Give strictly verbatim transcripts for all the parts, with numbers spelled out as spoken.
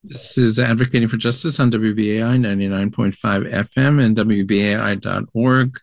This is Advocating for Justice on W B A I ninety-nine point five F M and W B A I dot org.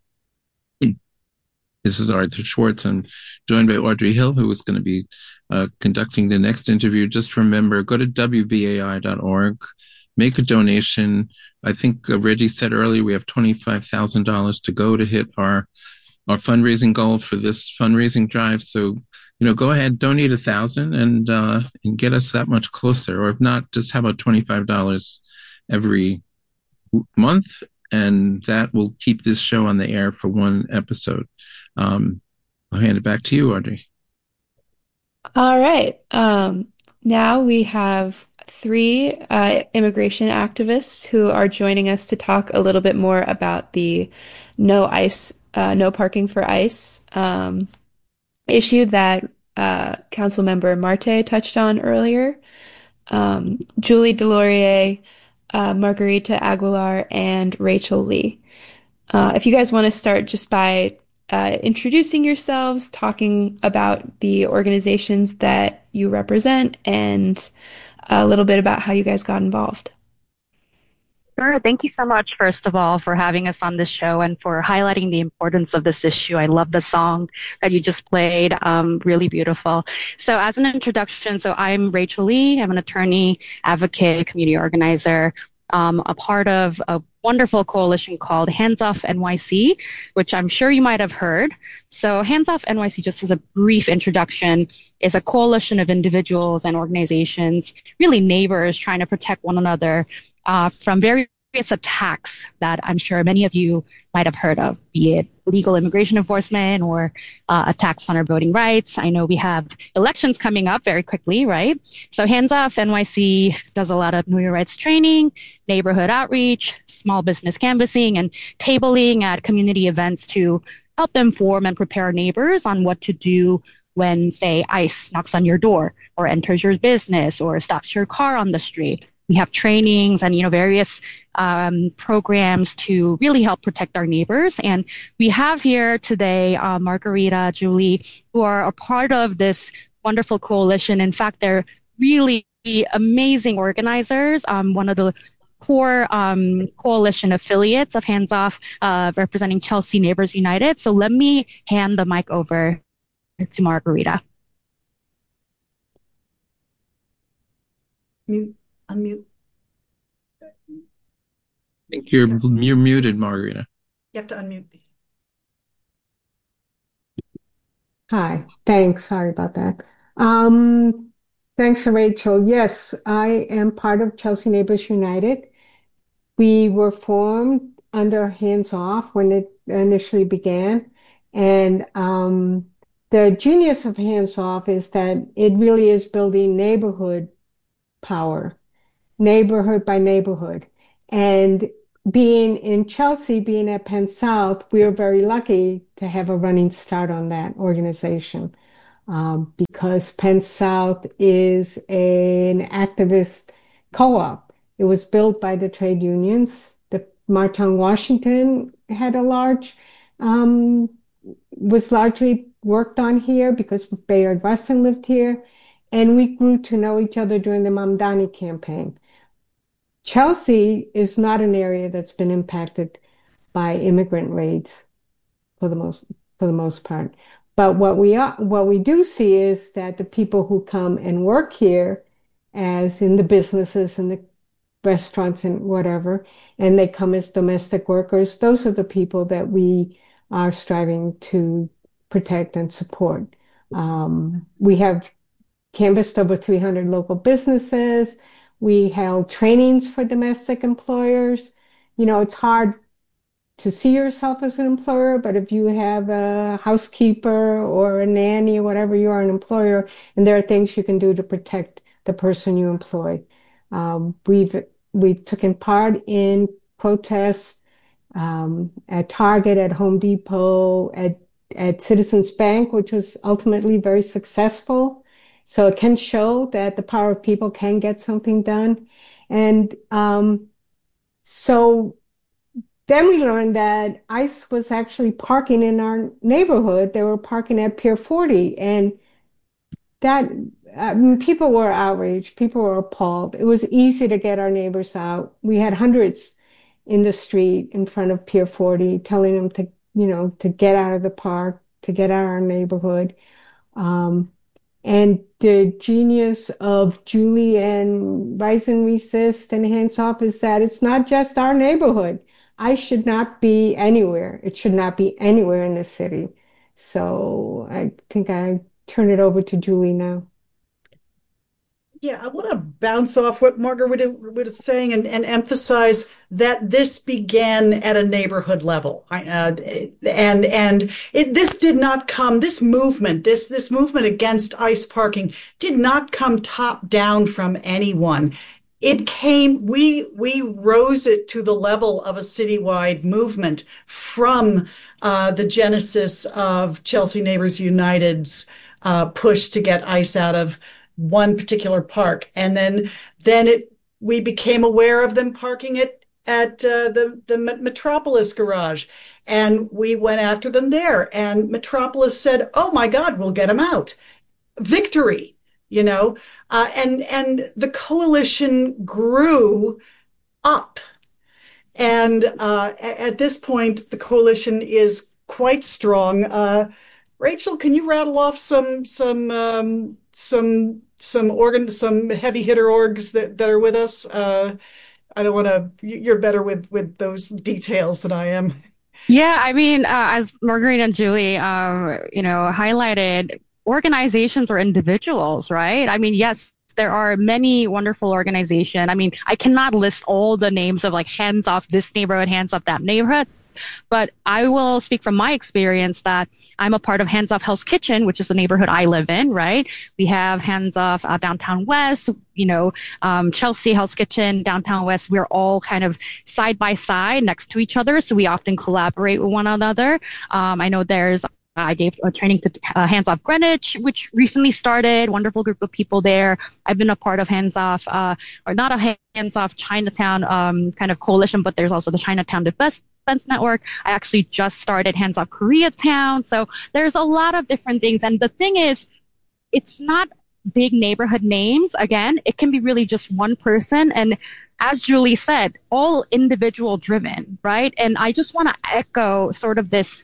This is Arthur Schwartz. I'm joined by Audrey Hill, who is going to be uh, conducting the next interview. Just remember, go to W B A I dot org, make a donation. I think uh, Reggie said earlier we have twenty-five thousand dollars to go to hit our our fundraising goal for this fundraising drive. So, you know, go ahead, donate a thousand and uh, and get us that much closer. Or if not, just how about twenty-five dollars every month, and that will keep this show on the air for one episode. Um, I'll hand it back to you, Audrey. All right. Um, now we have three uh, immigration activists who are joining us to talk a little bit more about the no ICE, uh, no parking for ICE um, issue that uh, Councilmember Marte touched on earlier. Um, Julie Delorier, uh, Margarita Aguilar, and Rachel Lee. Uh, if you guys want to start just by uh, introducing yourselves, talking about the organizations that you represent, and a little bit about how you guys got involved. Sure. Thank you so much, first of all, for having us on this show and for highlighting the importance of this issue. I love the song that you just played. Um, really beautiful. So as an introduction, so I'm Rachel Lee. I'm an attorney, advocate, community organizer, um, a part of a wonderful coalition called Hands Off N Y C, which I'm sure you might have heard. So Hands Off N Y C, just as a brief introduction, is a coalition of individuals and organizations, really neighbors trying to protect one another uh, from various attacks that I'm sure many of you might have heard of, be it illegal immigration enforcement or uh, attacks on our voting rights. I know we have elections coming up very quickly, right? So Hands Off N Y C does a lot of Know Your Rights training, neighborhood outreach, small business canvassing, and tabling at community events to help inform and prepare neighbors on what to do when, say, ICE knocks on your door or enters your business or stops your car on the street. We have trainings and, you know, various um, programs to really help protect our neighbors. And we have here today uh, Margarita, Julie, who are a part of this wonderful coalition. In fact, they're really amazing organizers. Um, one of the core um, coalition affiliates of Hands Off, uh, representing Chelsea Neighbors United. So let me hand the mic over to Margarita. Mute, unmute. I think you're you're muted, Margarita. You have to unmute. Hi, thanks. Sorry about that. Um, thanks, Rachel. Yes, I am part of Chelsea Neighbors United. We were formed under Hands Off when it initially began. And um, the genius of Hands Off is that it really is building neighborhood power, neighborhood by neighborhood. And being in Chelsea, being at Penn South, we are very lucky to have a running start on that organization um, because Penn South is an activist co-op. It was built by the trade unions. The March on Washington had a large, um, was largely worked on here because Bayard Rustin lived here. And we grew to know each other during the Mamdani campaign. Chelsea is not an area that's been impacted by immigrant raids for the most for the most part. But what we are, what we do see is that the people who come and work here, as in the businesses and the restaurants and whatever, and they come as domestic workers, those are the people that we are striving to protect and support. Um, we have canvassed over three hundred local businesses. We held trainings for domestic employers. You know, it's hard to see yourself as an employer, but if you have a housekeeper or a nanny or whatever, you are an employer, and there are things you can do to protect the person you employ. Um, we've we've taken part in protests um, at Target, at Home Depot, at at Citizens Bank, which was ultimately very successful. So it can show that the power of people can get something done. And um, so then we learned that ICE was actually parking in our neighborhood. They were parking at Pier forty. And that I mean, people were outraged. People were appalled. It was easy to get our neighbors out. We had hundreds in the street in front of Pier forty telling them to, you know, to get out of the park, to get out of our neighborhood. Um, and the genius of Julie and Rise and Resist and Hands Off is that it's not just our neighborhood. I should not be anywhere. It should not be anywhere in the city. So I think I turn it over to Julie now. Yeah, I want to bounce off what Margaret was saying and, and emphasize that this began at a neighborhood level. I, uh, and and it, this did not come, this movement, this this movement against ICE parking did not come top down from anyone. It came, we we rose it to the level of a citywide movement from uh, the genesis of Chelsea Neighbors United's uh, push to get ICE out of one particular park. And then then it we became aware of them parking it at uh, the, the Metropolis garage. And we went after them there. And Metropolis said, oh my God, we'll get them out. Victory, you know, uh, and and the coalition grew up. And uh, at this point, the coalition is quite strong. Uh, Rachel, can you rattle off some some um, some some organ some heavy hitter orgs that that are with us? Uh, I don't want to. You're better with with those details than I am. Yeah, I mean, uh, as Marguerite and Julie, um, you know, highlighted, organizations or individuals, right? I mean, yes, there are many wonderful organizations. I mean, I cannot list all the names of like hands off this neighborhood, hands off that neighborhood. But I will speak from my experience that I'm a part of Hands Off Hell's Kitchen, which is the neighborhood I live in, right? We have Hands Off uh, Downtown West, you know, um, Chelsea Hell's Kitchen, Downtown West. We're all kind of side by side next to each other. So we often collaborate with one another. Um, I know there's I gave a training to uh, Hands Off Greenwich, which recently started. Wonderful group of people there. I've been a part of Hands Off, uh, or not a Hands Off Chinatown um, kind of coalition, but there's also the Chinatown Defense Network. I actually just started Hands Off Koreatown. So there's a lot of different things. And the thing is, it's not big neighborhood names. Again, it can be really just one person. And as Julie said, all individual driven, right? And I just want to echo sort of this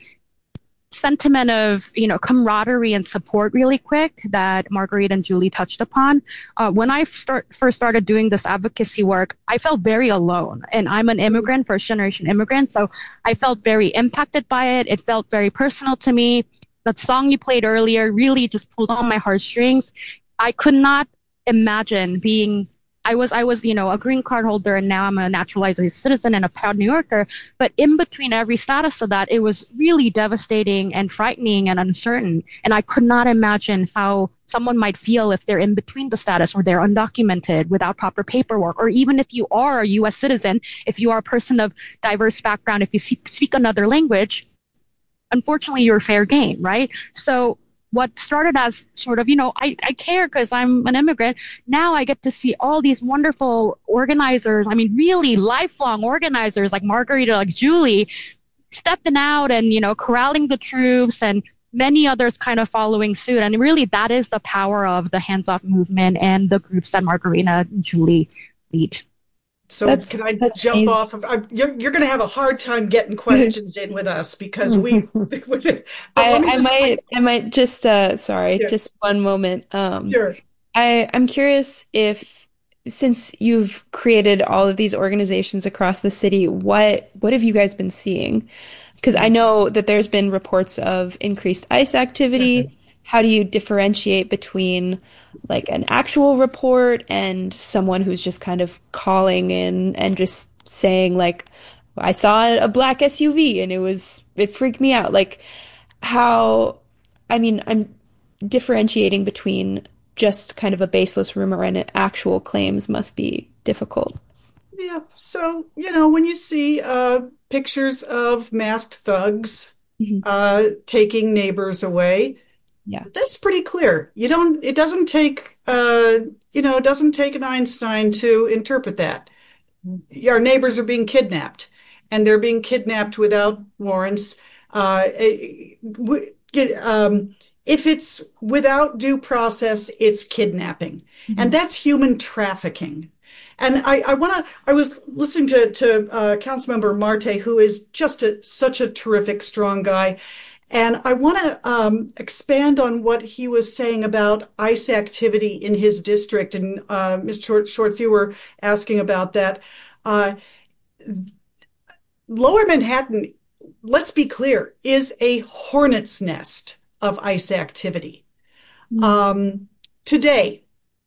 sentiment of, you know, camaraderie and support really quick that Marguerite and Julie touched upon. Uh, when I start, first started doing this advocacy work, I felt very alone. And I'm an immigrant, first generation immigrant. So I felt very impacted by it. It felt very personal to me. That song you played earlier really just pulled on my heartstrings. I could not imagine being I was, I was, you know, a green card holder, and now I'm a naturalized citizen and a proud New Yorker. But in between every status of that, it was really devastating and frightening and uncertain. And I could not imagine how someone might feel if they're in between the status, or they're undocumented without proper paperwork, or even if you are a U S citizen, if you are a person of diverse background, if you speak, speak another language, unfortunately, you're fair game, right? So what started as sort of, you know, I, I care because I'm an immigrant. Now I get to see all these wonderful organizers. I mean, really lifelong organizers like Margarita, like Julie, stepping out and, you know, corralling the troops, and many others kind of following suit. And really, that is the power of the Hands Off movement and the groups that Margarita and Julie lead. So that's, can I jump amazing. off of, I, you're, you're going to have a hard time getting questions in with us because we, I, I just, might, I might just, uh, sorry, yeah. just one moment. Um, sure. I, I'm curious if, since you've created all of these organizations across the city, what, what have you guys been seeing? Because I know that there's been reports of increased ICE activity. Mm-hmm. How do you differentiate between like an actual report and someone who's just kind of calling in and just saying like, I saw a black S U V and it was, it freaked me out. Like how, I mean, I'm differentiating between just kind of a baseless rumor and actual claims must be difficult. Yeah. So, you know, when you see uh, pictures of masked thugs mm-hmm. uh, taking neighbors away, yeah, that's pretty clear. You don't, it doesn't take, uh, you know, it doesn't take an Einstein to interpret that. Our neighbors are being kidnapped, and they're being kidnapped without warrants. Uh, um, If it's without due process, it's kidnapping. And Mhm. that's human trafficking. And I, I want to, I was listening to, to uh, Councilmember Marte, who is just a, such a terrific, strong guy. And I want to um, expand on what he was saying about ICE activity in his district. And uh, Miz Short, Short, you were asking about that. Uh, Lower Manhattan, let's be clear, is a hornet's nest of ICE activity. Mm. Um, today,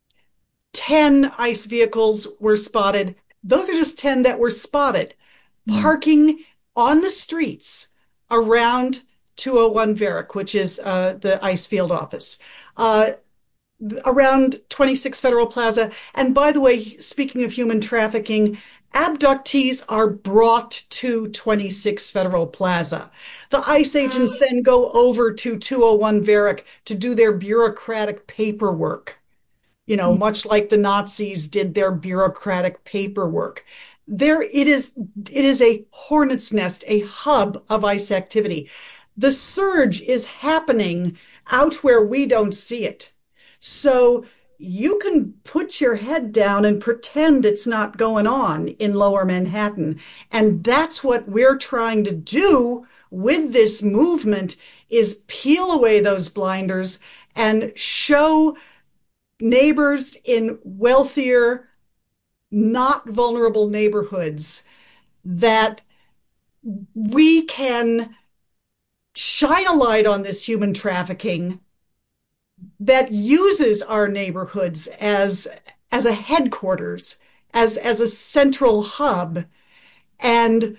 ten ICE vehicles were spotted. Those are just ten that were spotted Mm. parking on the streets around two oh one Varick, which is uh, the ICE field office, uh, around twenty-six Federal Plaza. And by the way, speaking of human trafficking, abductees are brought to twenty-six Federal Plaza. The ICE agents then go over to two oh one Varick to do their bureaucratic paperwork, you know, Mm. much like the Nazis did their bureaucratic paperwork. There it is, it is a hornet's nest, a hub of ICE activity. The surge is happening out where we don't see it. So you can put your head down and pretend it's not going on in Lower Manhattan. And that's what we're trying to do with this movement is peel away those blinders and show neighbors in wealthier, not vulnerable neighborhoods that we can shine a light on this human trafficking that uses our neighborhoods as as a headquarters, as as a central hub, and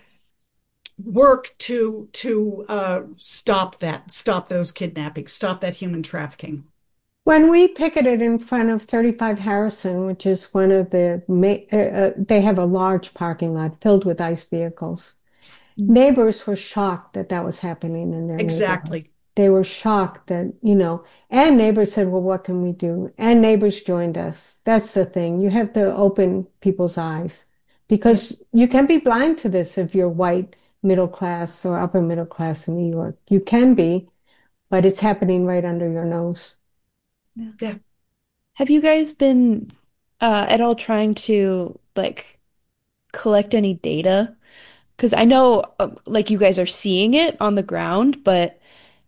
work to to uh, stop that, stop those kidnappings, stop that human trafficking. When we picketed in front of thirty-five Harrison, which is one of the, ma- uh, uh, they have a large parking lot filled with ICE vehicles. Neighbors were shocked that that was happening in their neighborhood. Exactly. They were shocked that, you know, and neighbors said, well, what can we do? And neighbors joined us. That's the thing. You have to open people's eyes Yeah. because you can be blind to this if you're white, middle class, or upper middle class in New York. You can be, but it's happening right under your nose. Yeah. Yeah. Have you guys been uh, at all trying to like collect any data? Because I know uh, like you guys are seeing it on the ground, but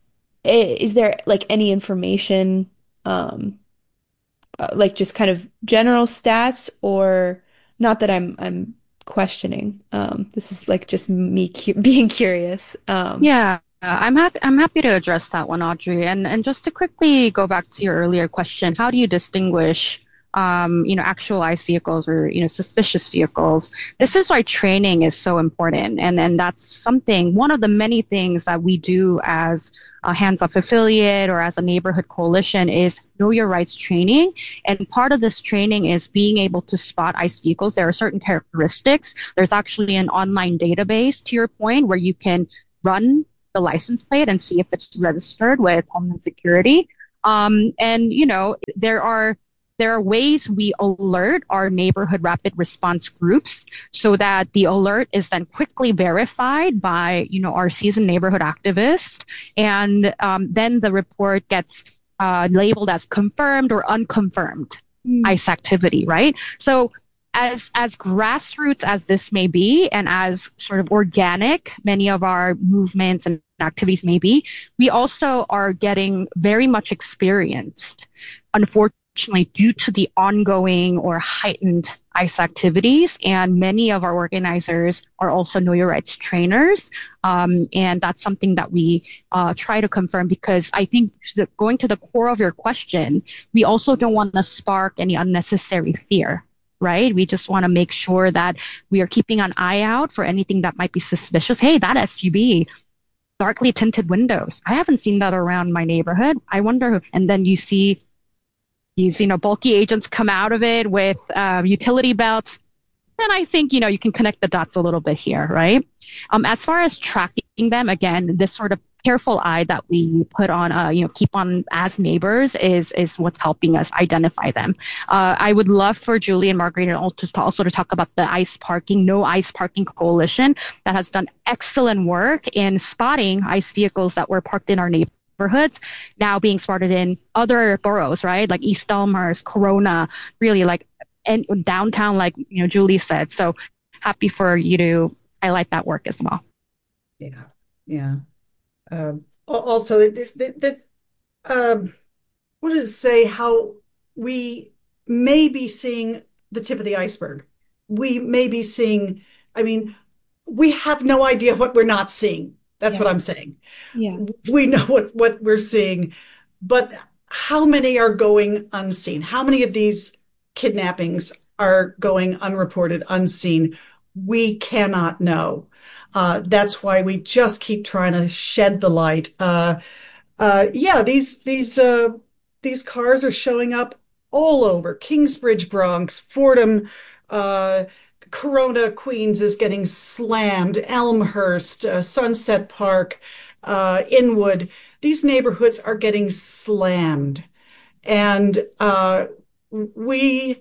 i- is there like any information, um, uh, like just kind of general stats, or not that I'm I'm questioning. Um, this is like just me cu being curious. Um, Yeah, uh, I'm happy I'm happy to address that one, Audrey. And and just to quickly go back to your earlier question, how do you distinguish um, you know, actual ICE vehicles or, you know, suspicious vehicles? This is why training is so important. And and that's something, one of the many things that we do as a hands-off affiliate or as a neighborhood coalition is know your rights training. And part of this training is being able to spot ICE vehicles. There are certain characteristics. There's actually an online database, to your point, where you can run the license plate and see if it's registered with Homeland Security. Um, and you know, there are there are ways we alert our neighborhood rapid response groups so that the alert is then quickly verified by, you know, our seasoned neighborhood activists, and um, then the report gets uh, labeled as confirmed or unconfirmed Mm. ICE activity, right? So as as grassroots as this may be, and as sort of organic many of our movements and activities may be, we also are getting very much experienced, unfortunately, due to the ongoing or heightened ICE activities. And many of our organizers are also Know Your Rights trainers. Um, and that's something that we uh, try to confirm, because I think that going to the core of your question, we also don't want to spark any unnecessary fear. Right? We just want to make sure that we are keeping an eye out for anything that might be suspicious. Hey, that S U V, darkly tinted windows. I haven't seen that around my neighborhood. I wonder. And then you see these, you know, bulky agents come out of it with uh, utility belts. Then I think, you know, you can connect the dots a little bit here, right? Um, as far as tracking them, again, this sort of careful eye that we put on, uh, you know, keep on as neighbors is is what's helping us identify them. Uh, I would love for Julie and Marguerite also to, also to talk about the ICE parking, No ICE Parking Coalition that has done excellent work in spotting ICE vehicles that were parked in our neighborhood neighborhoods now being spotted in other boroughs, right? Like East Elmhurst, Corona, really like and downtown, like you know, Julie said. So happy for you to highlight that work as well. Yeah, yeah. Um, also, that that um, wanted to say how we may be seeing the tip of the iceberg. We may be seeing, I mean, we have no idea what we're not seeing. That's Yeah. what I'm saying. Yeah. We know what, what we're seeing, but how many are going unseen? How many of these kidnappings are going unreported, unseen? We cannot know. Uh, that's why we just keep trying to shed the light. Uh, uh, yeah, these these uh, these cars are showing up all over. Kingsbridge, Bronx, Fordham, uh, Corona, Queens is getting slammed. Elmhurst, uh, Sunset Park, uh, Inwood. These neighborhoods are getting slammed, and uh, we,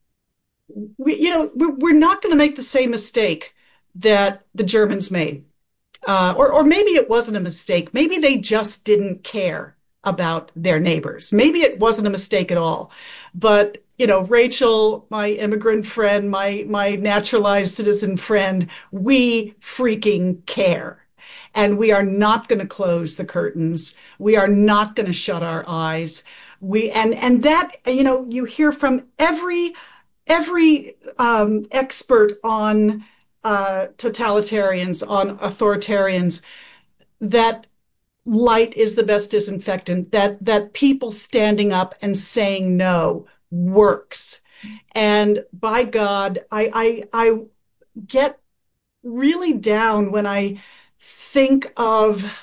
we, you know, we're, we're not going to make the same mistake that the Germans made. Uh, or, or maybe it wasn't a mistake. Maybe they just didn't care about their neighbors. Maybe it wasn't a mistake at all. But, you know, Rachel, my immigrant friend, my, my naturalized citizen friend, we freaking care. And we are not going to close the curtains. We are not going to shut our eyes. We, and, and that, you know, you hear from every, every, um, expert on, uh, totalitarians, on authoritarians, that light is the best disinfectant, that that people standing up and saying no works. And by God, I I, I get really down when I think of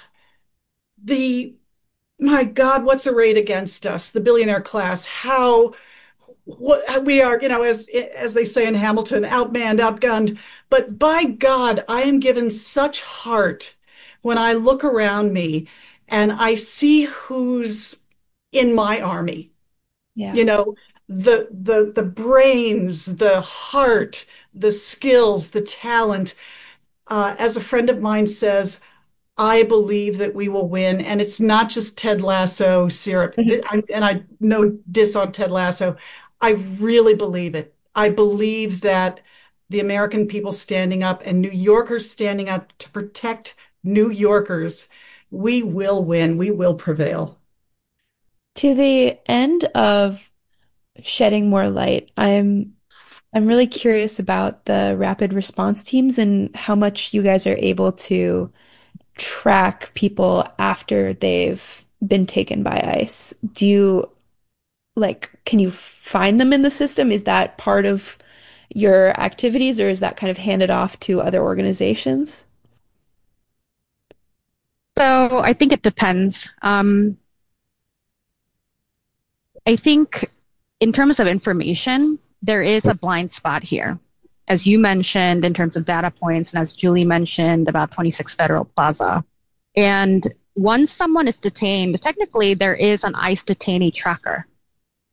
the, my God, what's arrayed against us, the billionaire class, how what we are, you know, as as they say in Hamilton, outmanned, outgunned. But by God, I am given such heart when I look around me and I see who's in my army. Yeah. You know, the the the brains, the heart, the skills, the talent. Uh, as a friend of mine says, I believe that we will win. And it's not just Ted Lasso syrup. Mhm. And I know diss on Ted Lasso. I really believe it. I believe that the American people standing up and New Yorkers standing up to protect New Yorkers, we will win. We will prevail. To the end of shedding more light, I'm I'm really curious about the rapid response teams and how much you guys are able to track people after they've been taken by ICE. Do you like, can you find them in the system? Is that part of your activities, or is that kind of handed off to other organizations? So I think it depends. Um, I think in terms of information, there is a blind spot here. As you mentioned, in terms of data points, and as Julie mentioned about twenty-six Federal Plaza. And once someone is detained, technically there is an ICE detainee tracker.